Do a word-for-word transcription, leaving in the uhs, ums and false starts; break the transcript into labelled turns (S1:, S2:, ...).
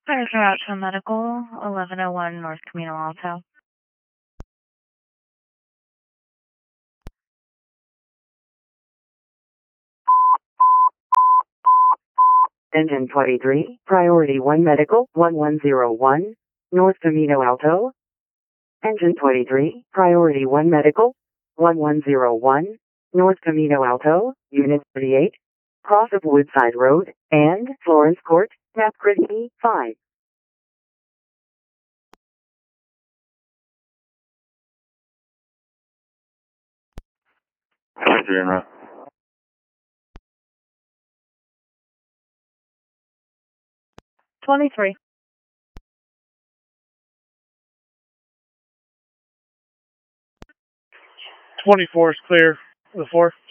S1: Cars are out to medical, eleven oh one North Camino Alto.
S2: Engine twenty-three, Priority one Medical, one one zero one, North Camino Alto. Engine twenty-three, Priority one Medical, one one zero one, North Camino Alto, Unit thirty-eight, cross of Woodside Road, and Florence Court, Map Grid E five.
S1: twenty-three.
S3: twenty-four is clear. The four.